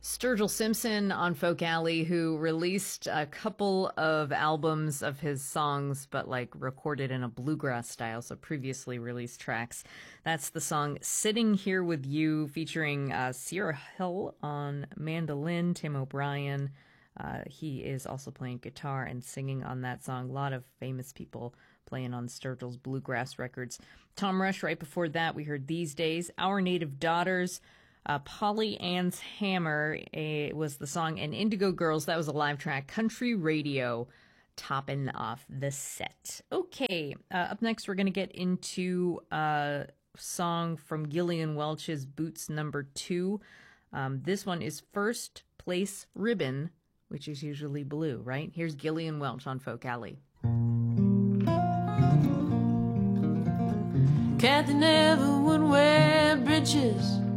Sturgill Simpson on Folk Alley, who released a couple of albums of his songs, but like recorded in a bluegrass style, so previously released tracks. That's the song Sitting Here With You, featuring Sierra Hill on mandolin, Tim O'Brien. He is also playing guitar and singing on that song. A lot of famous people playing on Sturgill's bluegrass records. Tom Rush, right before that, we heard These Days. Our Native Daughters. Polly Ann's Hammer was the song, and Indigo Girls, that was a live track. Country Radio topping off the set. Okay, up next we're going to get into a song from Gillian Welch's Boots number 2. This one is First Place Ribbon, which is usually blue, right? Here's Gillian Welch on Folk Alley. Kathy never would wear breeches